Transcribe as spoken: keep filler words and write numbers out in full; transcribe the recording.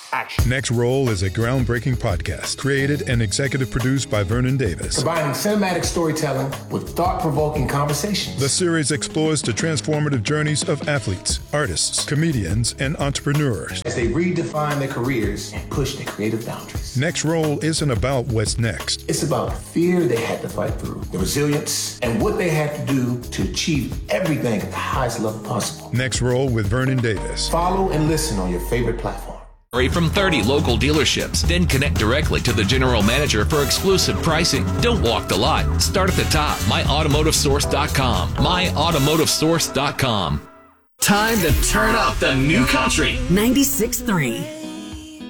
Action. Next Roll is a groundbreaking podcast created and executive produced by Vernon Davis. Combining cinematic storytelling with thought-provoking conversations. The series explores the transformative journeys of athletes, artists, comedians, and entrepreneurs as they redefine their careers and push their creative boundaries. Next Roll isn't about what's next. It's about the fear they had to fight through, the resilience, and what they had to do to achieve everything at the highest level possible. Next Roll with Vernon Davis. Follow and listen on your favorite platform. From thirty local dealerships. Then connect directly to the general manager for exclusive pricing. Don't walk the lot. Start at the top. my automotive source dot com. my automotive source dot com. Time to turn up the new country. ninety-six point three